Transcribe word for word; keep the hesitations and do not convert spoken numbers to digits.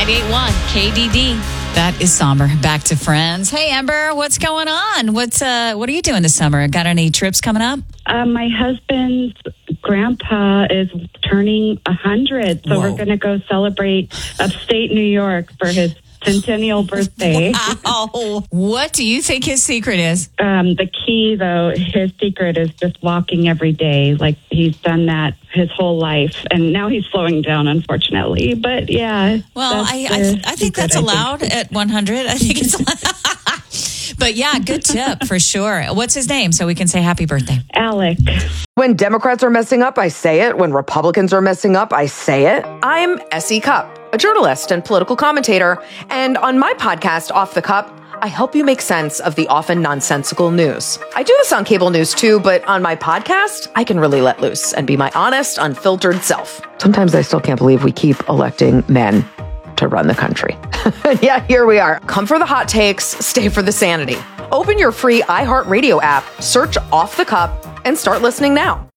ninety-eight point one K D D. That is somber. Back to Friends. Hey, Amber, what's going on? What's uh, what are you doing this summer? Got any trips coming up? Uh, my husband's grandpa is turning one hundred, so Whoa. we're going to go celebrate upstate New York for his centennial birthday. Wow. What do you think his secret is? Um, the key, though, his secret is just walking every day. Like, he's done that his whole life, and now he's slowing down, unfortunately. But, yeah. Well, I, I I think that's allowed at one hundred. I think it's allowed. But, yeah, good tip for sure. What's his name so we can say happy birthday? Alec. When Democrats are messing up, I say it. When Republicans are messing up, I say it. I'm Essie Cupp, a journalist and political commentator. And on my podcast, Off the Cup, I help you make sense of the often nonsensical news. I do this on cable news too, but on my podcast, I can really let loose and be my honest, unfiltered self. Sometimes I still can't believe we keep electing men to run the country. Yeah, here we are. Come for the hot takes, stay for the sanity. Open your free iHeartRadio app, search Off the Cup, and start listening now.